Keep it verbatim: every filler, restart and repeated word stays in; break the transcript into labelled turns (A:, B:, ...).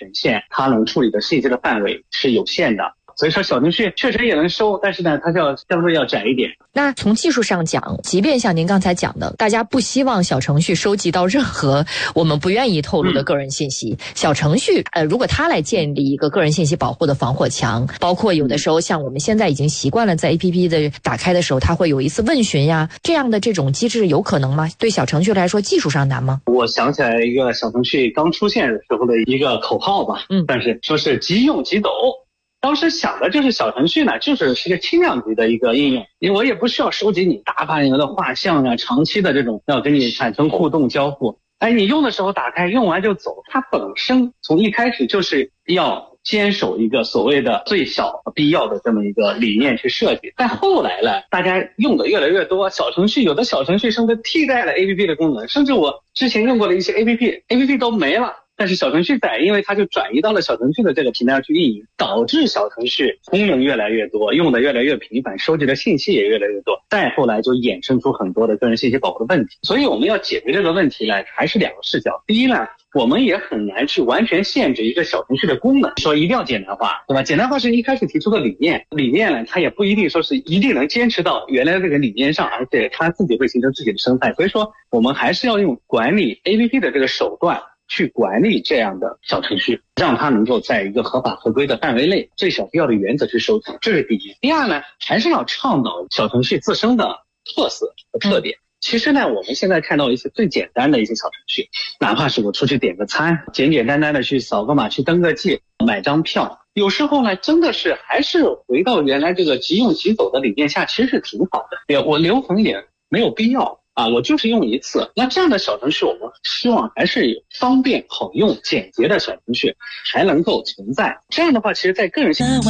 A: 权限，它能处理的信息的范围是有限的。所以说小程序确实也能收，但是呢它要相对要窄一点。
B: 那从技术上讲，即便像您刚才讲的，大家不希望小程序收集到任何我们不愿意透露的个人信息，嗯、小程序呃，如果它来建立一个个人信息保护的防火墙，包括有的时候像我们现在已经习惯了在 A P P 的打开的时候，它会有一次问询呀，这样的这种机制有可能吗？对小程序来说技术上难吗？
A: 我想起来一个小程序刚出现的时候的一个口号吧，嗯，但是说是即用即走。当时想的就是小程序呢，就是是一个轻量级的一个应用，因为我也不需要收集你大范围的画像啊，长期的这种要跟你产生互动交互。哎，你用的时候打开，用完就走。它本身从一开始就是要坚守一个所谓的最小必要的这么一个理念去设计。但后来呢，大家用的越来越多，小程序有的小程序甚至替代了 A P P 的功能，甚至我之前用过的一些 A P P，A P P 都没了。但是小程序在，因为它就转移到了小程序的这个平台上去运营，导致小程序功能越来越多，用的越来越频繁，收集的信息也越来越多，再后来就衍生出很多的个人信息保护的问题。所以我们要解决这个问题呢，还是两个视角。第一呢，我们也很难去完全限制一个小程序的功能，说一定要简单化，对吧？简单化是一开始提出的理念，理念呢，它也不一定说是一定能坚持到原来这个理念上，而且它自己会形成自己的生态。所以说，我们还是要用管理 A P P 的这个手段去管理这样的小程序，让它能够在一个合法合规的范围内，最小必要的原则去收集，这是第一。第二呢，还是要倡导小程序自身的特色和特点。其实呢，我们现在看到一些最简单的一些小程序，哪怕是我出去点个餐，简简单单的去扫个码，去登个记，买张票，有时候呢，真的是还是回到原来这个即用即走的理念下，其实是挺好的。也我留痕也没有必要。啊，我就是用一次。那这样的小程序，我们希望还是有方便、好用、简洁的小程序还能够存在。这样的话，其实在个人